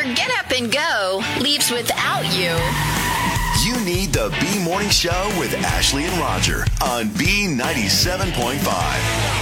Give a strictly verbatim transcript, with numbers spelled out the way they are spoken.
Get Up and Go leaves without you. You need the B Morning Show with Ashley and Roger on B ninety-seven point five.